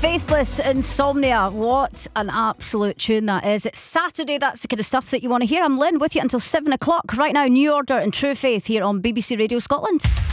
Faithless Insomnia. What an absolute tune that is. It's Saturday, that's the kind of stuff that you want to hear. I'm Lynn with you until 7 o'clock. Right now, New Order and True Faith here on BBC Radio Scotland.